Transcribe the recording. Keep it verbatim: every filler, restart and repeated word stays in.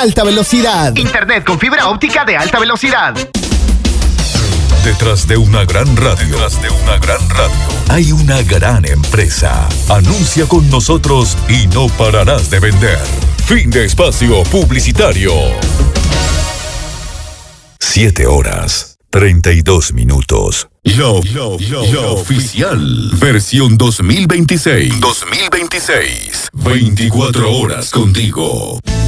alta velocidad. Internet con fibra óptica de alta velocidad. Detrás de una gran radio, detrás de una gran radio, hay una gran empresa. Anuncia con nosotros y no pararás de vender. Fin de espacio publicitario. Siete horas, treinta y dos minutos. Love, Love, Love, Love Oficial. Versión dos mil veintiséis. dos mil veintiséis. veinticuatro horas contigo.